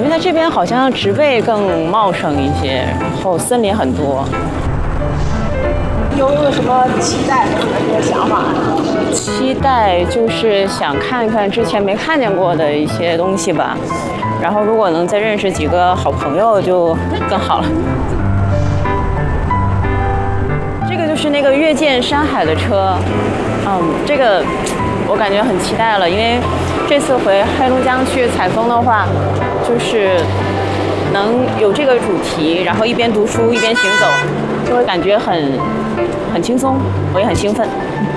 因为在这边好像植被更茂盛一些，然后森林很多。 有什么期待或者这个想法？ 期待就是想看看之前没看见过的一些东西吧，然后如果能再认识几个好朋友就更好了。这个就是那个越见山海的车，这个我感觉很期待了，因为这次回黑龙江去采风的话，就是能有这个主题，然后一边读书一边行走，就会感觉很轻松，我也很兴奋。